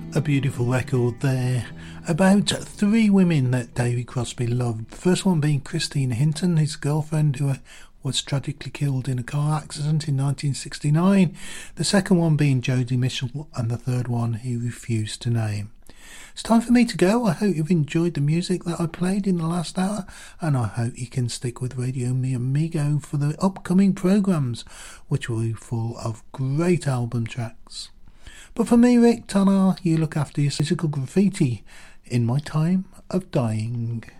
A beautiful record there about three women that David Crosby loved. The first one being Christine Hinton, his girlfriend who was tragically killed in a car accident in 1969. The second one being Joni Mitchell, and the third one he refused to name. It's time for me to go. I hope you've enjoyed the music that I played in the last hour, and I hope you can stick with Radio Mi Amigo for the upcoming programmes, which will be full of great album tracks. But for me, Rick Tanner, you look after your physical graffiti in my time of dying.